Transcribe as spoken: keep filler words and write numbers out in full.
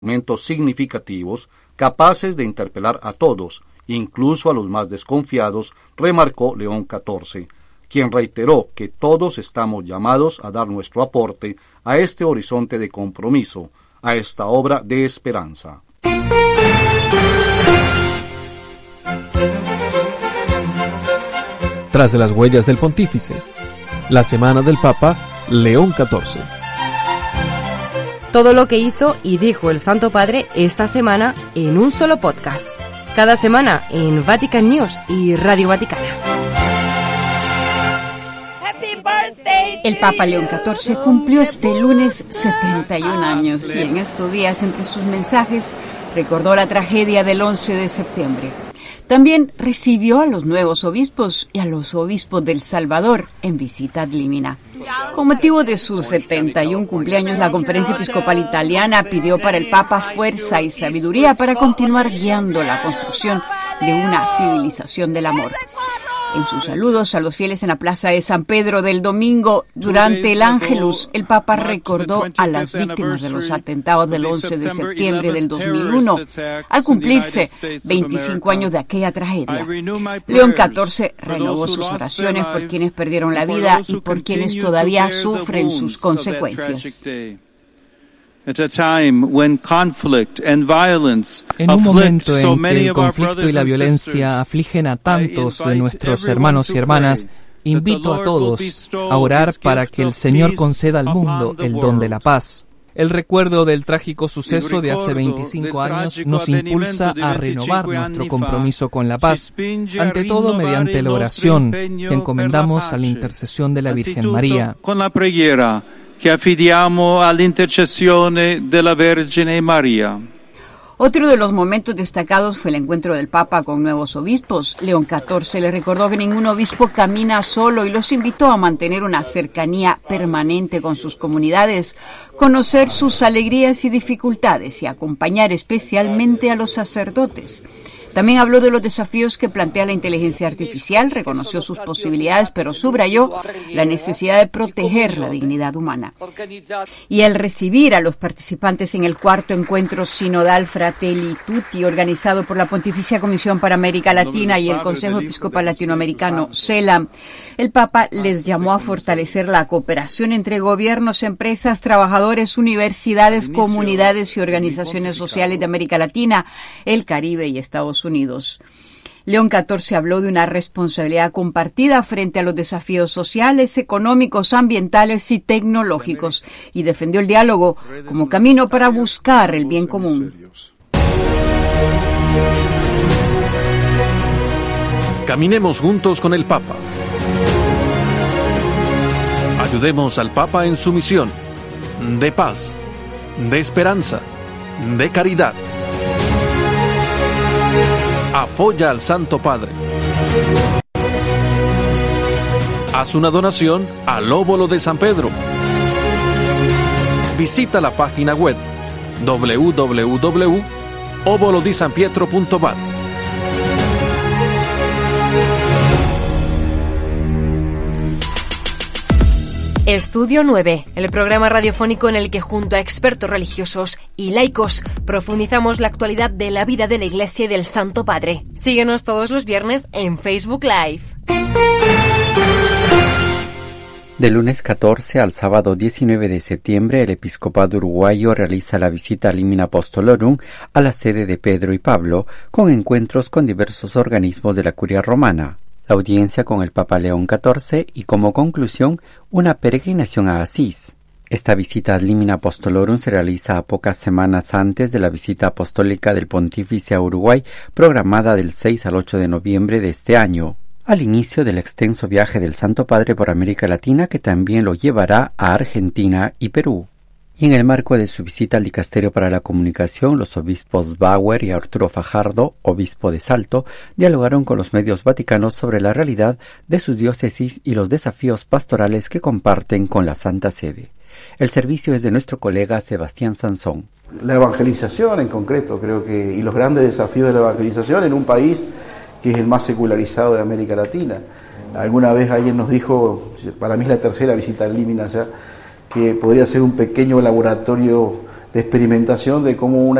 argumentos significativos, capaces de interpelar a todos, incluso a los más desconfiados, remarcó León catorce, quien reiteró que todos estamos llamados a dar nuestro aporte a este horizonte de compromiso, a esta obra de esperanza. Tras de las huellas del pontífice, la semana del Papa León catorce. Todo lo que hizo y dijo el Santo Padre esta semana en un solo podcast. Cada semana en Vatican News y Radio Vaticana. El Papa León catorce cumplió este lunes setenta y un años y en estos días, entre sus mensajes, recordó la tragedia del once de septiembre. También recibió a los nuevos obispos y a los obispos del Salvador en visita ad limina. Con motivo de sus setenta y un cumpleaños, la Conferencia Episcopal Italiana pidió para el Papa fuerza y sabiduría para continuar guiando la construcción de una civilización del amor. En sus saludos a los fieles en la plaza de San Pedro del domingo, durante el Ángelus, el Papa recordó a las víctimas de los atentados del once de septiembre del dos mil uno, al cumplirse veinticinco años de aquella tragedia. León catorce renovó sus oraciones por quienes perdieron la vida y por quienes todavía sufren sus consecuencias. En un momento en que el conflicto y la violencia afligen a tantos de nuestros hermanos y hermanas, invito a todos a orar para que el Señor conceda al mundo el don de la paz. El recuerdo del trágico suceso de hace veinticinco años nos impulsa a renovar nuestro compromiso con la paz, ante todo mediante la oración que encomendamos a la intercesión de la Virgen María. Que affidiamo all'intercessione della Vergine María. Otro de los momentos destacados fue el encuentro del Papa con nuevos obispos. León catorce le recordó que ningún obispo camina solo y los invitó a mantener una cercanía permanente con sus comunidades, conocer sus alegrías y dificultades y acompañar especialmente a los sacerdotes. También habló de los desafíos que plantea la inteligencia artificial, reconoció sus posibilidades, pero subrayó la necesidad de proteger la dignidad humana. Y al recibir a los participantes en el cuarto encuentro sinodal Fratelli Tutti, organizado por la Pontificia Comisión para América Latina y el Consejo Episcopal Latinoamericano, CELAM, el Papa les llamó a fortalecer la cooperación entre gobiernos, empresas, trabajadores, universidades, comunidades y organizaciones sociales de América Latina, el Caribe y Estados Unidos. León catorce habló de una responsabilidad compartida frente a los desafíos sociales, económicos, ambientales y tecnológicos y defendió el diálogo como camino para buscar el bien común. Caminemos juntos con el Papa. Ayudemos al Papa en su misión de paz, de esperanza, de caridad. Apoya al Santo Padre. Haz una donación al Óbolo de San Pedro. Visita la página web doble u doble u doble u punto óbolo di san pietro punto va. Estudio nueve, el programa radiofónico en el que junto a expertos religiosos y laicos profundizamos la actualidad de la vida de la Iglesia y del Santo Padre. Síguenos todos los viernes en Facebook Live. De lunes catorce al sábado diecinueve de septiembre, el episcopado uruguayo realiza la visita a Limina Apostolorum a la sede de Pedro y Pablo, con encuentros con diversos organismos de la Curia Romana. La audiencia con el Papa León catorce y como conclusión una peregrinación a Asís. Esta visita ad limina apostolorum se realiza a pocas semanas antes de la visita apostólica del Pontífice a Uruguay, programada del seis al ocho de noviembre de este año, al inicio del extenso viaje del Santo Padre por América Latina que también lo llevará a Argentina y Perú. Y en el marco de su visita al Dicasterio para la Comunicación, los obispos Bauer y Arturo Fajardo, obispo de Salto, dialogaron con los medios vaticanos sobre la realidad de sus diócesis y los desafíos pastorales que comparten con la Santa Sede. El servicio es de nuestro colega Sebastián Sansón. La evangelización en concreto, creo que, y los grandes desafíos de la evangelización en un país que es el más secularizado de América Latina. Alguna vez alguien nos dijo, para mí es la tercera visita al Límina ya, que podría ser un pequeño laboratorio de experimentación de cómo una